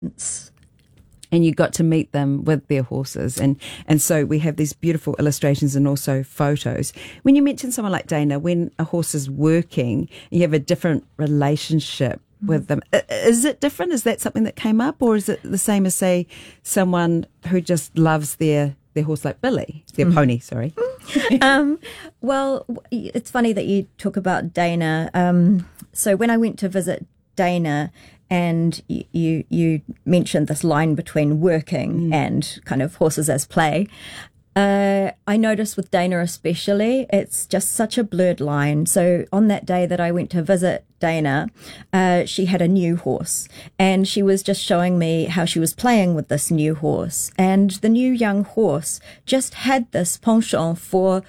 And you got to meet them with their horses. And so we have these beautiful illustrations and also photos. When you mention someone like Dana, when a horse is working, you have a different relationship with them. Is it different? Is that something that came up? Or is it the same as, say, someone who just loves their horse like Billy, their pony, sorry? Well, it's funny that you talk about Dana. So when I went to visit Dana, and you mentioned this line between working and kind of horses as play. I noticed with Dana especially, it's just such a blurred line. So on that day that I went to visit Dana, she had a new horse, and she was just showing me how she was playing with this new horse. And the new young horse just had this penchant for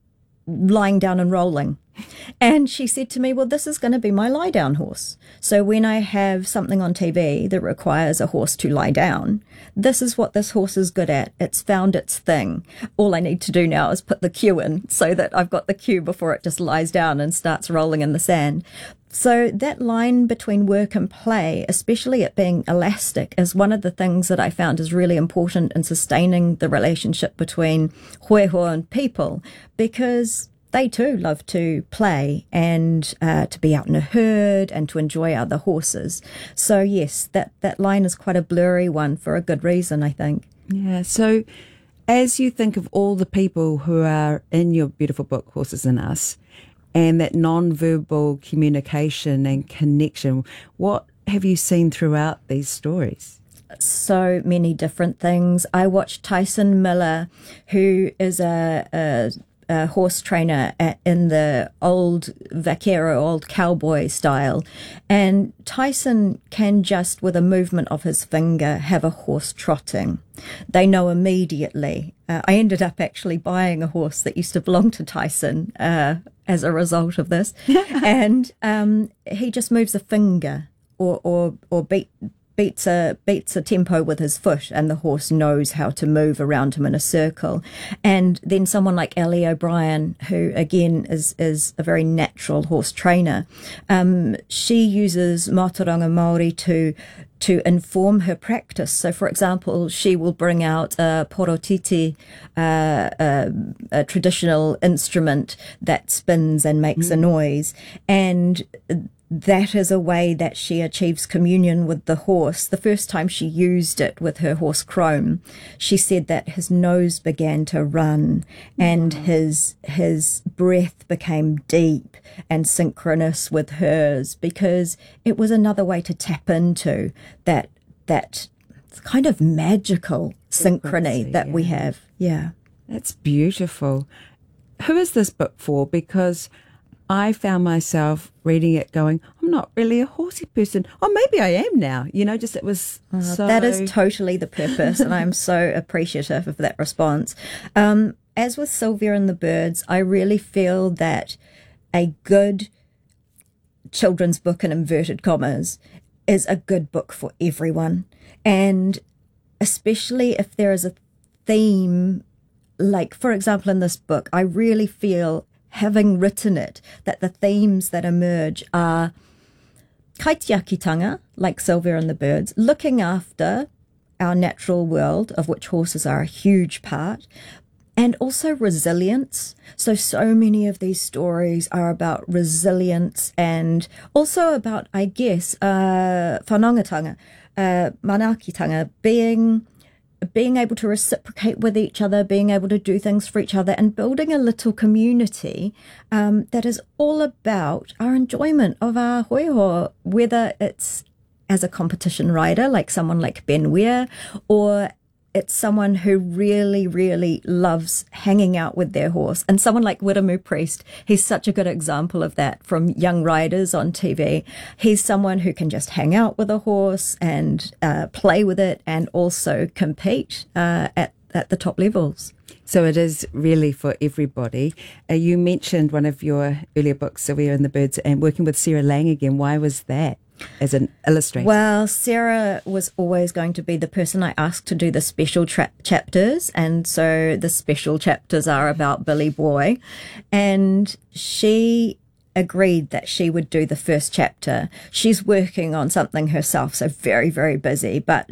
lying down and rolling. And she said to me, well, this is going to be my lie down horse. So when I have something on TV that requires a horse to lie down, this is what this horse is good at. It's found its thing. All I need to do now is put the cue in so that I've got the cue before it just lies down and starts rolling in the sand. So that line between work and play, especially it being elastic, is one of the things that I found is really important in sustaining the relationship between hoehoe and people, because they too love to play and to be out in a herd and to enjoy other horses. So yes, that line is quite a blurry one for a good reason, I think. Yeah, so as you think of all the people who are in your beautiful book, Horses and Us, and that non-verbal communication and connection, what have you seen throughout these stories? So many different things. I watched Tyson Miller, who is a horse trainer in the old vaquero, old cowboy style. And Tyson can just, with a movement of his finger, have a horse trotting. They know immediately. I ended up actually buying a horse that used to belong to Tyson as a result of this. And he just moves a finger or beats a tempo with his foot, and the horse knows how to move around him in a circle. And then someone like Ellie O'Brien, who again is a very natural horse trainer, she uses Mātauranga Māori to inform her practice. So, for example, she will bring out a porotiti, a traditional instrument that spins and makes a noise, and that is a way that she achieves communion with the horse. The first time she used it with her horse Chrome, she said that his nose began to run and his breath became deep and synchronous with hers, because it was another way to tap into that kind of magical synchrony that we have. Yeah. That's beautiful. Who is this book for? Because I found myself reading it going, I'm not really a horsey person. Oh, maybe I am now. Just it was so... That is totally the purpose, and I'm so appreciative of that response. As with Sylvia and the Birds, I really feel that a good children's book, in inverted commas, is a good book for everyone. And especially if there is a theme, like, for example, in this book, I really feel, having written it, that the themes that emerge are kaitiakitanga, like Sylvia and the Birds, looking after our natural world, of which horses are a huge part, and also resilience. So many of these stories are about resilience, and also about, I guess, whanaungatanga, manakitanga, being able to reciprocate with each other, being able to do things for each other, and building a little community that is all about our enjoyment of our hoehoe, whether it's as a competition rider, like someone like Ben Weir, or it's someone who really, really loves hanging out with their horse. And someone like Wiremu Priest, he's such a good example of that from young riders on TV. He's someone who can just hang out with a horse and play with it, and also compete at the top levels. So it is really for everybody. You mentioned one of your earlier books, Sylvia and the Birds, and working with Sarah Lang again. Why was that as an illustrator? Well, Sarah was always going to be the person I asked to do the special chapters, and so the special chapters are about Billy Boy, and she agreed that she would do the first chapter. She's working on something herself, so very, very busy, but